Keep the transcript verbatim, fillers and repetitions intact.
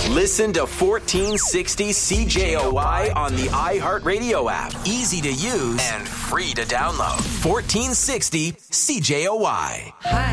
Listen to fourteen sixty C J O Y on the iHeartRadio app. Easy to use and free to download. fourteen sixty C J O Y. Hi.